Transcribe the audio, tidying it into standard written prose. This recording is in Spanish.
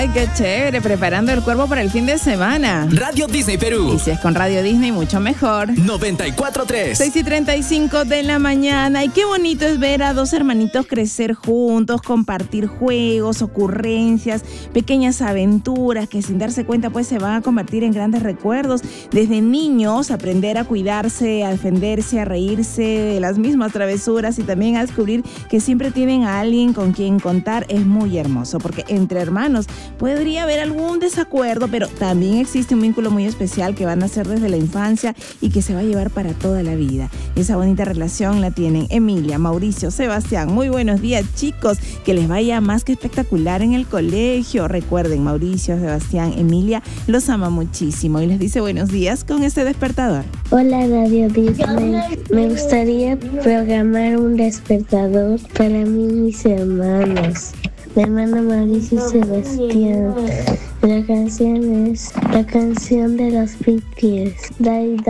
Ay, qué chévere, preparando el cuerpo para el fin de semana. Radio Disney Perú. Y si es con Radio Disney, mucho mejor. 94.3. 6:35 de la mañana. Y qué bonito es ver a dos hermanitos crecer juntos, compartir juegos, ocurrencias, pequeñas aventuras que sin darse cuenta pues se van a convertir en grandes recuerdos. Desde niños aprender a cuidarse, a defenderse, a reírse de las mismas travesuras y también a descubrir que siempre tienen a alguien con quien contar es muy hermoso, porque entre hermanos podría haber algún desacuerdo, pero también existe un vínculo muy especial que van a hacer desde la infancia y que se va a llevar para toda la vida. Esa bonita relación la tienen Emilia, Mauricio, Sebastián. Muy buenos días, chicos, que les vaya más que espectacular en el colegio. Recuerden, Mauricio, Sebastián, Emilia los ama muchísimo y les dice buenos días con este despertador. Hola, Radio Disney. Me gustaría programar un despertador para mí y mis hermanos. Mi hermano Mauricio y Sebastián. La canción es la canción de los Piquies.